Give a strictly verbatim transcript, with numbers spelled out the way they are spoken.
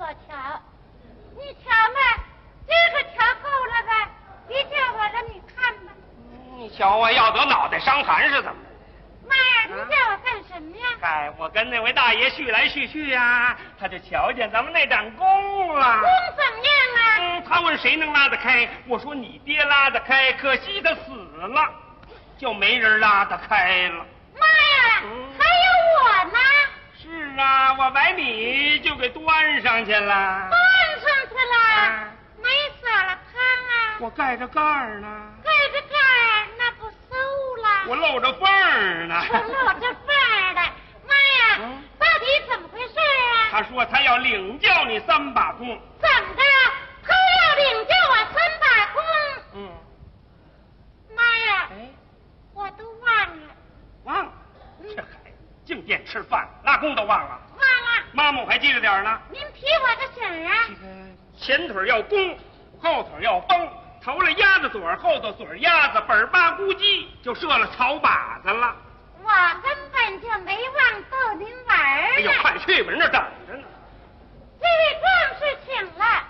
瞧，你瞧嘛，这个瞧够了吧？别叫我让你看吧。 你瞧啊，要得脑袋伤寒是怎么？ 妈呀，你叫我干什么呀？ 哎，我跟那位大爷叙来叙去呀，他就瞧见咱们那盏弓了。 弓怎么样啊？ 嗯，他问谁能拉得开，我说你爹拉得开，可惜他死了，就没人拉得开了。 妈呀， 嗯、 还有我呢。 是啊，我把你就给端上去了。 端上去了？ 啊、 没撒了汤啊？ 我盖着盖儿呢。 盖着盖儿，那不馊了？ 我露着缝儿呢。 我露着缝儿的。妈呀，嗯、到底怎么回事啊？ 他说他要领教你三把弓。 怎么着？他要领教我三把弓？ 嗯。 妈呀！ 哎， 我都忘了。 忘了？这孩子净惦吃饭，拉弓都忘了。 忘了。 妈妈我还记着点呢。 您提我个醒啊！ 这个前腿要弓，后腿要绷，头了鸭子嘴，后头嘴鸭子，本儿八咕叽就射了草靶子了。 我根本就没忘逗您玩儿。 哎呦，快去吧，人那等着呢。 这位壮士请了。